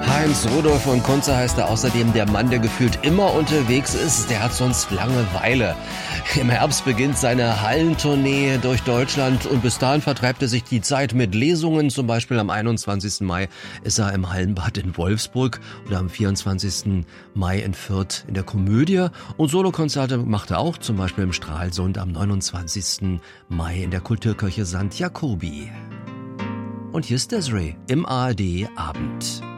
Heinz Rudolf von Kunze heißt er außerdem, der Mann, der gefühlt immer unterwegs ist, der hat sonst Langeweile. Im Herbst beginnt seine Hallentournee durch Deutschland und bis dahin vertreibt er sich die Zeit mit Lesungen. Zum Beispiel am 21. Mai ist er im Hallenbad in Wolfsburg oder am 24. Mai in Fürth in der Komödie. Und Solokonzerte macht er auch, zum Beispiel im Stralsund am 29. Mai in der Kulturkirche St. Jakobi. Und hier ist Desiree im ARD Abend.